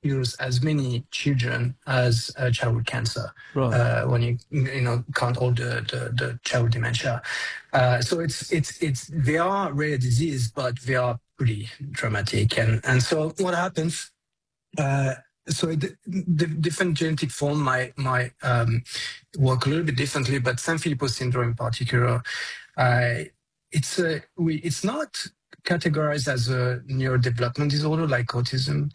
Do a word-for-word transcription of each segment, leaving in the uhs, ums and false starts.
cures as many children as uh, childhood cancer. Right. Uh, when you you know count all the the, the childhood dementia, uh, so it's it's it's they are rare disease, but they are pretty dramatic. And and so what happens? Uh, so the, the different genetic form might might um, work a little bit differently, but Sanfilippo syndrome in particular, uh, it's a we it's not categorized as a neurodevelopment disorder like autism,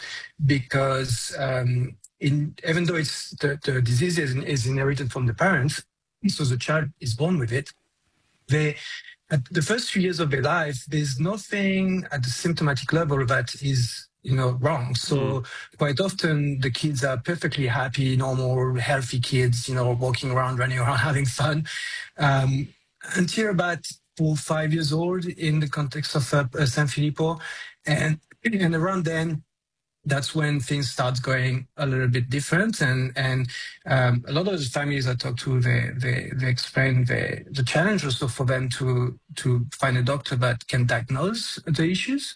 because um, in even though it's the, the disease is, is inherited from the parents, so the child is born with it. They at the first few years of their life, there's nothing at the symptomatic level that is you know, wrong. So mm. quite often the kids are perfectly happy, normal, healthy kids, you know, walking around, running around, having fun, um, until about four, five years old in the context of uh, Sanfilippo. And, and around then, that's when things start going a little bit different. And, and um, a lot of the families I talk to, they, they, they explain the, the challenge also for them to, to find a doctor that can diagnose the issues.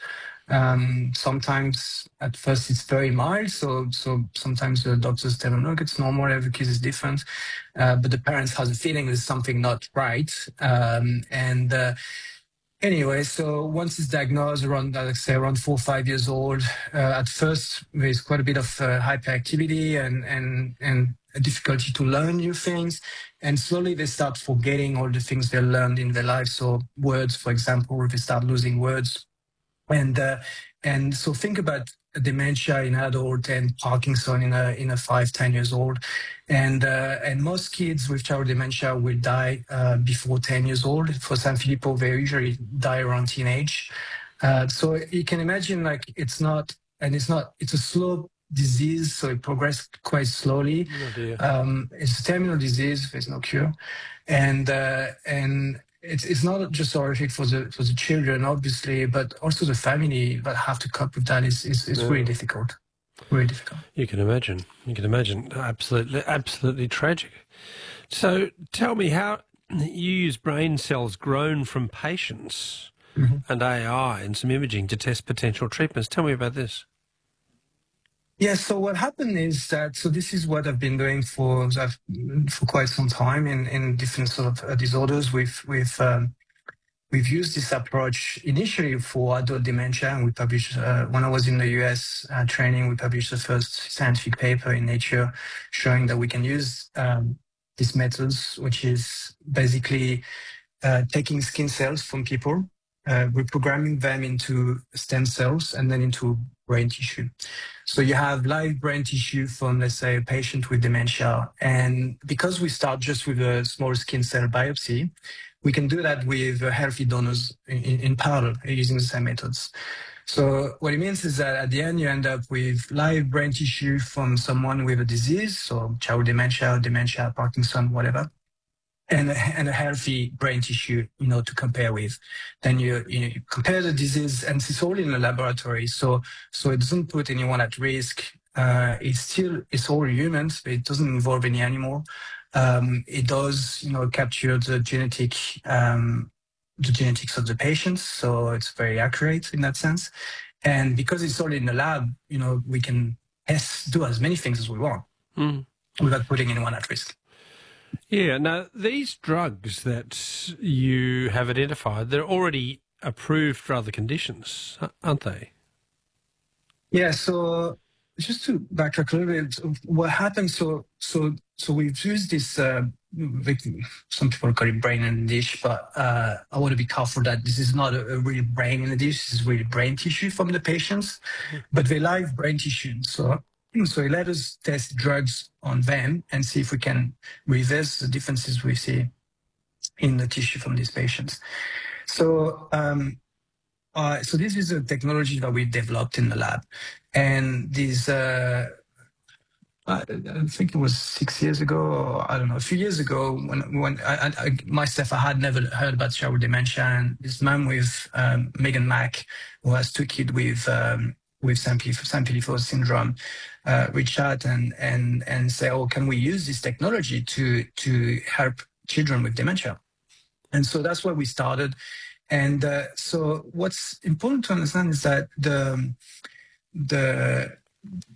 Um, sometimes at first it's very mild, so so sometimes the doctors tell them, look, it's normal, every case is different, uh, but the parents has a feeling there's something not right. Um, and uh, anyway, so once it's diagnosed around, like say, around four or five years old, uh, at first there's quite a bit of uh, hyperactivity and and and a difficulty to learn new things, and slowly they start forgetting all the things they learned in their life. So words, for example, they start losing words. And uh, and so think about dementia in adult and Parkinson in a in a five ten years old, and uh, and most kids with childhood dementia will die uh, before ten years old. For Sanfilippo, they usually die around teenage. Uh, so you can imagine, like it's not, and it's not, it's a slow disease, so it progresses quite slowly. Oh dear. Um, it's a terminal disease. There's no cure, and uh, and. It's it's not just horrific for the for the children, obviously, but also the family that have to cope with that is is, is yeah. really difficult, really difficult. You can imagine. You can imagine. Absolutely, absolutely tragic. So, tell me how you use brain cells grown from patients mm-hmm. and A I and some imaging to test potential treatments. Tell me about this. Yeah, so what happened is that, so this is what I've been doing for for quite some time in, in different sort of uh, disorders. We've, we've, um, we've used this approach initially for adult dementia, and we published, uh, when I was in the U S uh, training, we published the first scientific paper in Nature showing that we can use um, these methods, which is basically uh, taking skin cells from people, uh, reprogramming them into stem cells and then into brain tissue. So you have live brain tissue from, let's say, a patient with dementia. And because we start just with a small skin cell biopsy, we can do that with healthy donors in, in parallel using the same methods. So what it means is that at the end, you end up with live brain tissue from someone with a disease, so childhood dementia, dementia, Parkinson, whatever, and a, and a healthy brain tissue, you know, to compare with. Then you, you, know, you compare the disease, and it's all in the laboratory. So, so it doesn't put anyone at risk. Uh, it's still, it's all humans, but it doesn't involve any animal. Um, it does, you know, capture the genetic, um, the genetics of the patients. So it's very accurate in that sense. And because it's all in the lab, you know, we can test, do as many things as we want mm. without putting anyone at risk. Yeah, now these drugs that you have identified, they're already approved for other conditions, aren't they? Yeah, so just to backtrack a little bit, what happened, so so so we've used this, uh, some people call it brain in a dish, but uh, I want to be careful that this is not a, a real brain in a dish, this is really brain tissue from the patients, but they live brain tissue. So So it let us test drugs on them and see if we can reverse the differences we see in the tissue from these patients. So, um, uh, so this is a technology that we developed in the lab, and this, uh, I, I think it was six years ago, or I don't know, a few years ago, when when I, I myself I had never heard about childhood dementia, and this man with um, Megan Mack, who has two kids with. Um, with Sanfilippo syndrome, uh, reach out and, and, and say, oh, can we use this technology to, to help children with dementia? And so that's where we started. And uh, so what's important to understand is that the, the,